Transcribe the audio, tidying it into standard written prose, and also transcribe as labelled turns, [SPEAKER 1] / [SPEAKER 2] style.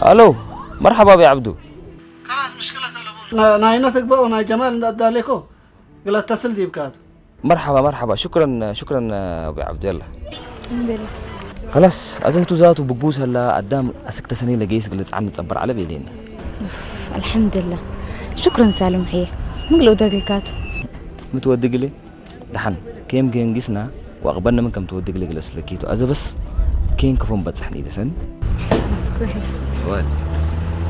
[SPEAKER 1] الو مرحبا ابي عبدو.
[SPEAKER 2] خلاص مشكلة تلفون ناينتك بقى وناي جمال نداليكو قال اتصل دي بكات.
[SPEAKER 1] مرحبا شكرا ابي عبد. يلا خلاص ازيتو ذاتو بقوس هلا قدام اسكت سنين لقيس قلت عم تصبر على بيدين.
[SPEAKER 3] الحمد لله شكرا سالم حيه مقلو دقلكاتو
[SPEAKER 1] متودق لي دحن كيم جنجسنا واقبلنا منكم تودق لي جلس لكيتو ازا بس كين كفون بتصحني دسن
[SPEAKER 3] كويس